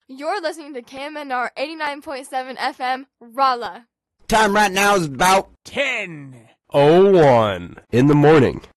You're listening to KMNR 89.7 FM, Rolla. Time right now is about 10:01 in the morning.